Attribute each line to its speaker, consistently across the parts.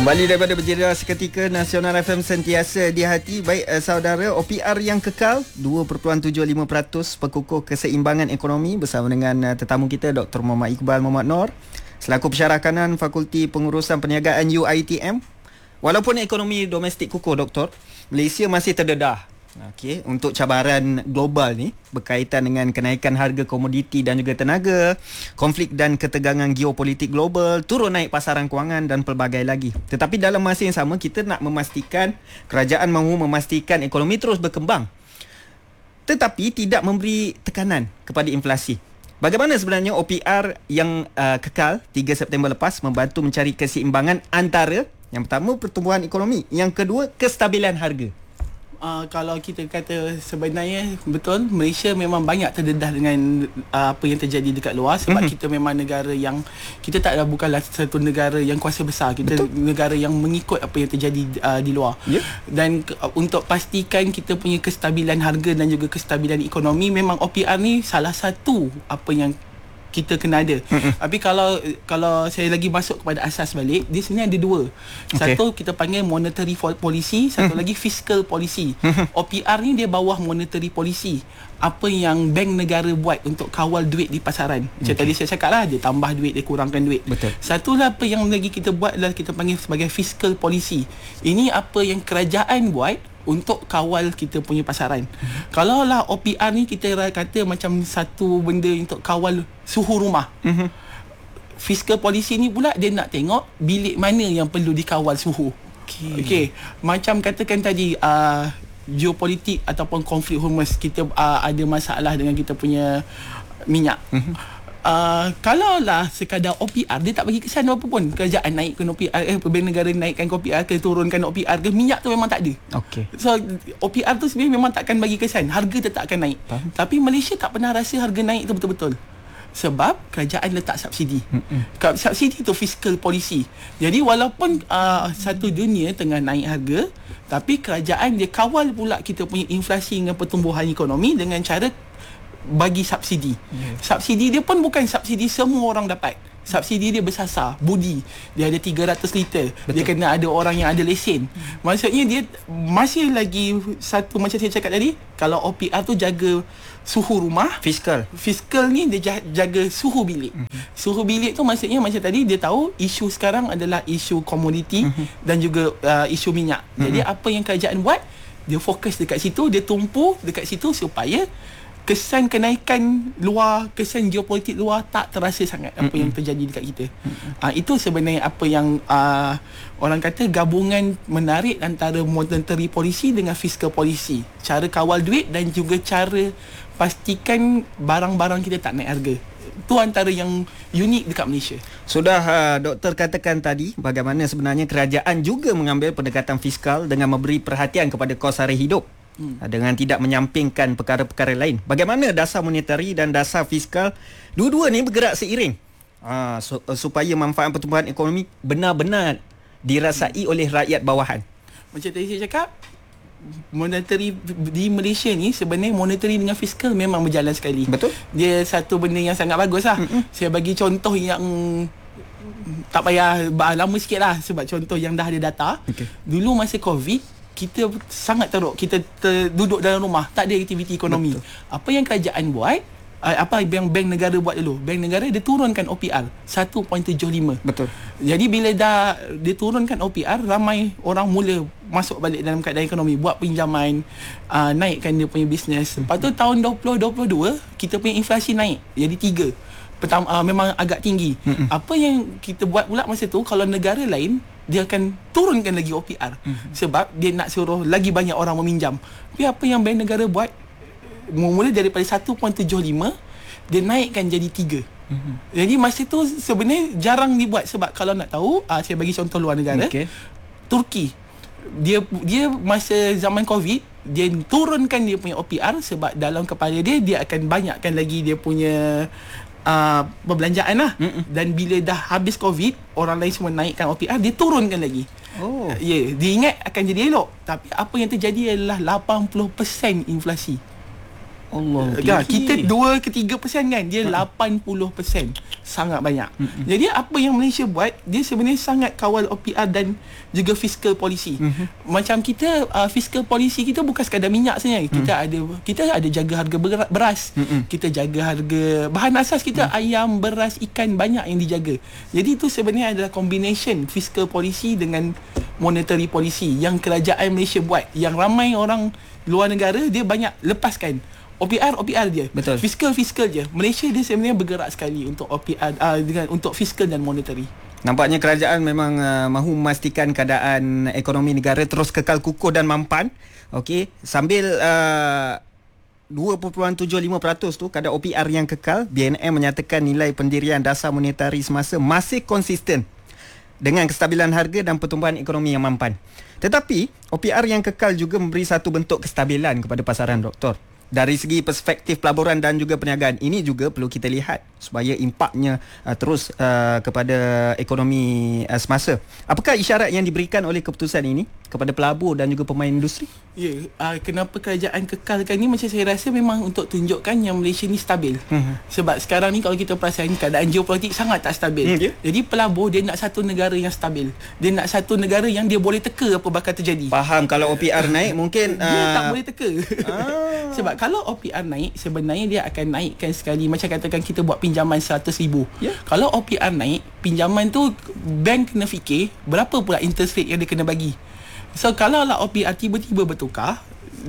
Speaker 1: Kembali daripada berjeda seketika, Nasional FM sentiasa di hati. Baik saudara, OPR yang kekal 2.75% pekukuh keseimbangan ekonomi bersama dengan tetamu kita Dr. Muhammad Iqbal Muhammad Noor selaku pensyarah kanan Fakulti Pengurusan Perniagaan UiTM. Walaupun ekonomi domestik kukuh, Doktor, Malaysia masih terdedah untuk cabaran global ni berkaitan dengan kenaikan harga komoditi dan juga tenaga, konflik dan ketegangan geopolitik global, turun naik pasaran kewangan dan pelbagai lagi. Tetapi dalam masa yang sama, kita nak memastikan, kerajaan mahu memastikan ekonomi terus berkembang tetapi tidak memberi tekanan kepada inflasi. Bagaimana sebenarnya OPR yang kekal 3 September lepas membantu mencari keseimbangan antara yang pertama pertumbuhan ekonomi, yang kedua kestabilan harga?
Speaker 2: Kalau kita kata sebenarnya betul, Malaysia memang banyak terdedah dengan apa yang terjadi dekat luar sebab kita memang negara yang kita bukanlah satu negara yang kuasa besar, kita negara yang mengikut apa yang terjadi di luar. Dan untuk pastikan kita punya kestabilan harga dan juga kestabilan ekonomi, memang OPR ni salah satu apa yang kita kena ada. Tapi kalau saya lagi masuk kepada asas balik, dia sebenarnya ada dua. Satu kita panggil monetary policy, satu lagi fiscal policy. OPR ni dia bawah monetary policy. Apa yang bank negara buat untuk kawal duit di pasaran. Macam tadi saya cakap lah, dia tambah duit, dia kurangkan duit. Satu lah apa yang lagi kita buat adalah kita panggil sebagai fiscal policy. Ini apa yang kerajaan buat untuk kawal kita punya pasaran. Kalau lah OPR ni kita kata macam satu benda untuk kawal suhu rumah. Fiscal policy ni pula dia nak tengok bilik mana yang perlu dikawal suhu. Macam katakan tadi geopolitik ataupun konflik Hormuz, kita ada masalah dengan kita punya minyak. Kalau lah sekadar OPR, dia tak bagi kesan apa pun. Kerajaan naikkan OPR, Bank negara naikkan OPR ke turunkan OPR ke, minyak tu memang tak ada. So OPR tu sebenarnya memang takkan bagi kesan, harga tetap akan naik. Tapi Malaysia tak pernah rasa harga naik tu betul-betul sebab kerajaan letak subsidi. Subsidi tu fiscal policy. Jadi walaupun satu dunia tengah naik harga, tapi kerajaan dia kawal pula kita punya inflasi dengan pertumbuhan ekonomi dengan cara bagi subsidi. Subsidi dia pun bukan subsidi semua orang dapat. Subsidi dia bersasar, budi. Dia ada 300 liter. Dia kena ada orang yang ada lesen. Maksudnya dia masih lagi satu, macam saya cakap tadi, kalau OPR tu jaga suhu rumah, fiskal ni dia jaga suhu bilik. Suhu bilik tu maksudnya macam tadi, dia tahu isu sekarang adalah isu komoditi dan juga isu minyak. Jadi apa yang kerajaan buat, dia fokus dekat situ, dia tumpu dekat situ supaya kesan kenaikan luar, kesan geopolitik luar tak terasa sangat apa yang terjadi dekat kita. Itu sebenarnya apa yang orang kata gabungan menarik antara monetary policy dengan fiscal policy. Cara kawal duit dan juga cara pastikan barang-barang kita tak naik harga. Itu antara yang unik dekat Malaysia.
Speaker 1: Sudah doktor katakan tadi bagaimana sebenarnya kerajaan juga mengambil pendekatan fiskal dengan memberi perhatian kepada kos sara hidup dengan tidak menyampingkan perkara-perkara lain. Bagaimana dasar monetary dan dasar fiskal dua-dua ni bergerak seiring supaya manfaat pertumbuhan ekonomi benar-benar dirasai oleh rakyat bawahan.
Speaker 2: Macam tadi saya cakap, monetary di Malaysia ni sebenarnya monetary dengan fiskal memang berjalan sekali.
Speaker 1: Betul.
Speaker 2: Dia satu benda yang sangat bagus lah. Saya bagi contoh yang tak payah lama sikit lah, sebab contoh yang dah ada data. Dulu masa COVID, kita sangat teruk. Kita duduk dalam rumah, tak ada aktiviti ekonomi. Apa yang kerajaan buat, apa yang bank negara buat dulu, bank negara dia turunkan OPR 1.75. Jadi bila dah dia turunkan OPR, ramai orang mula masuk balik dalam keadaan ekonomi, buat pinjaman, naikkan dia punya bisnes. Lepas tu tahun 2022 kita punya inflasi naik jadi 3. Memang agak tinggi. Apa yang kita buat pula masa tu, kalau negara lain dia akan turunkan lagi OPR sebab dia nak suruh lagi banyak orang meminjam. Tapi apa yang bank negara buat, mula daripada 1.75 dia naikkan jadi 3. Jadi masa tu sebenarnya jarang dibuat. Sebab kalau nak tahu, saya bagi contoh luar negara, Turki, dia masa zaman COVID, dia turunkan dia punya OPR sebab dalam kepala dia akan banyakkan lagi dia punya perbelanjaan lah. Dan bila dah habis COVID, orang lain semua naikkan OPR, dia turunkan lagi. Dia ingat akan jadi elok, tapi apa yang terjadi adalah 80% inflasi.
Speaker 1: Allah,
Speaker 2: kita 2 ke 3% kan, dia 80%. sangat banyak. Jadi apa yang Malaysia buat, dia sebenarnya sangat kawal OPR dan juga fiscal policy. Macam kita fiscal policy kita bukan sekadar minyak saja. Kita ada jaga harga beras. Kita jaga harga bahan asas kita, ayam, beras, ikan, banyak yang dijaga. Jadi itu sebenarnya adalah combination fiscal policy dengan monetary policy yang kerajaan Malaysia buat. Yang ramai orang luar negara dia banyak lepaskan. OPR dia.
Speaker 1: Betul.
Speaker 2: Fiskal je. Malaysia dia sebenarnya bergerak sekali untuk OPR untuk fiskal dan monetary.
Speaker 1: Nampaknya kerajaan memang mahu memastikan keadaan ekonomi negara terus kekal kukuh dan mampan. Okey, sambil 2.75% tu kadar OPR yang kekal, BNM menyatakan nilai pendirian dasar monetari semasa masih konsisten dengan kestabilan harga dan pertumbuhan ekonomi yang mampan. Tetapi OPR yang kekal juga memberi satu bentuk kestabilan kepada pasaran, Doktor. Dari segi perspektif pelaburan dan juga perniagaan, ini juga perlu kita lihat supaya impaknya terus kepada ekonomi semasa. Apakah isyarat yang diberikan oleh keputusan ini kepada pelabur dan juga pemain industri?
Speaker 2: Kenapa kerajaan kekalkan ni, macam saya rasa memang untuk tunjukkan yang Malaysia ni stabil. Sebab sekarang ni kalau kita perasan keadaan geopolitik sangat tak stabil. Jadi pelabur dia nak satu negara yang stabil. Dia nak satu negara yang dia boleh teka apa bakal terjadi.
Speaker 1: Faham, kalau OPR naik mungkin
Speaker 2: dia tak boleh teka. Sebab kalau OPR naik, sebenarnya dia akan naikkan sekali. Macam katakan kita buat pinjaman 100,000. Kalau OPR naik, pinjaman tu bank kena fikir berapa pula interest rate yang dia kena bagi. So kalau lah OPR tiba-tiba bertukar,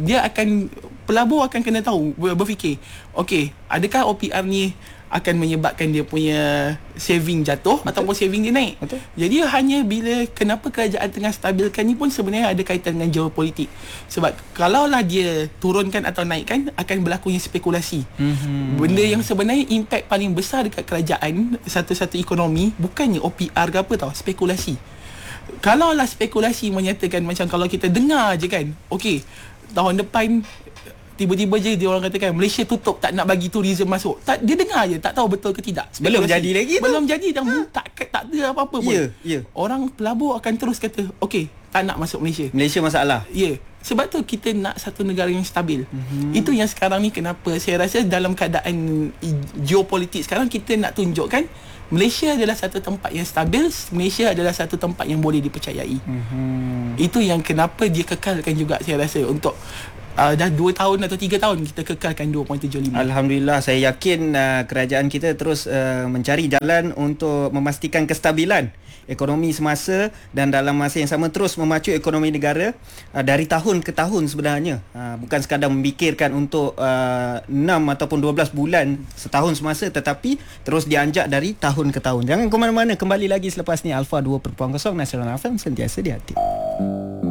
Speaker 2: pelabur akan kena tahu, berfikir, okey, adakah OPR ni akan menyebabkan dia punya saving jatuh. Betul. Ataupun saving dia naik.
Speaker 1: Betul.
Speaker 2: Jadi hanya bila kenapa kerajaan tengah stabilkan ni pun sebenarnya ada kaitan dengan geopolitik. Sebab kalaulah dia turunkan atau naikkan, akan berlakunya spekulasi. Benda yang sebenarnya impact paling besar dekat kerajaan, satu-satu ekonomi, bukannya OPR ke apa tau, spekulasi. Kalaulah spekulasi menyatakan, macam kalau kita dengar je kan, okey, tahun depan tiba-tiba je dia orang katakan Malaysia tutup, tak nak bagi tourism masuk. Dia dengar je, tak tahu betul ke tidak. Spekulasi.
Speaker 1: Belum jadi lagi tu.
Speaker 2: Belum jadi dah, tak ada apa-apa pun. Orang pelabur akan terus kata, okey, tak nak masuk Malaysia.
Speaker 1: Malaysia masalah.
Speaker 2: Sebab tu kita nak satu negara yang stabil. Itu yang sekarang ni kenapa saya rasa dalam keadaan geopolitik sekarang, kita nak tunjukkan Malaysia adalah satu tempat yang stabil. Malaysia adalah satu tempat yang boleh dipercayai. Itu yang kenapa dia kekalkan juga, saya rasa, untuk dah 2 tahun atau 3 tahun kita kekalkan 2.75.
Speaker 1: Alhamdulillah, saya yakin kerajaan kita terus mencari jalan untuk memastikan kestabilan ekonomi semasa dan dalam masa yang sama terus memacu ekonomi negara dari tahun ke tahun sebenarnya. Bukan sekadar memikirkan untuk 6 ataupun 12 bulan setahun semasa, tetapi terus dianjak dari tahun ke tahun. Jangan ke mana-mana, kembali lagi selepas ni Alpha 2.0 Nasional FM, sentiasa di hati.